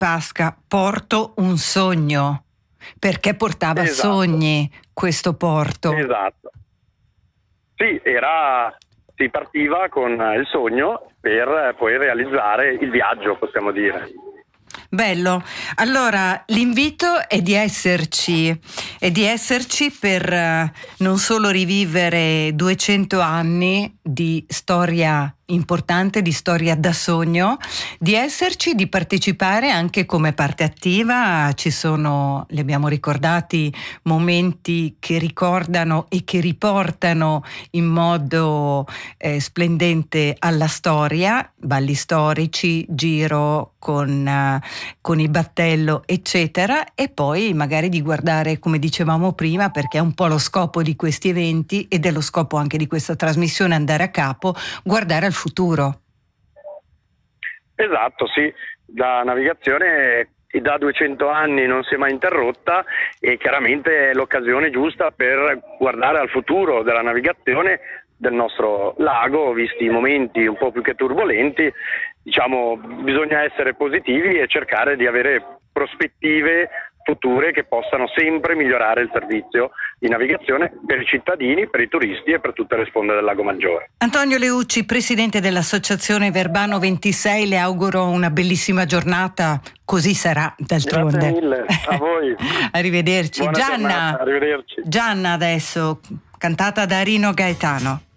Pasca, porto un sogno, perché portava sogni questo porto. Esatto. Sì, si partiva con il sogno per poi realizzare il viaggio, possiamo dire. Bello. Allora, l'invito è di esserci per non solo rivivere 200 anni di storia importante, di storia da sogno, di esserci, di partecipare anche come parte attiva. Ci sono, li abbiamo ricordati, momenti che ricordano e che riportano in modo splendente alla storia, balli storici, giro con il battello, eccetera, e poi magari di guardare, come dicevamo prima, perché è un po' lo scopo di questi eventi ed è lo scopo anche di questa trasmissione, andare a capo, guardare al futuro. Esatto, sì, la navigazione da 200 anni non si è mai interrotta e chiaramente è l'occasione giusta per guardare al futuro della navigazione del nostro lago, visti i momenti un po' più che turbolenti. Diciamo, bisogna essere positivi e cercare di avere prospettive future che possano sempre migliorare il servizio di navigazione per i cittadini, per i turisti e per tutte le sponde del Lago Maggiore. Antonio Leucci, presidente dell'Associazione Verbano 26, le auguro una bellissima giornata, così sarà d'altronde. Grazie mille, a voi. Arrivederci. Buona Gianna, giornata, arrivederci. Gianna adesso, cantata da Rino Gaetano.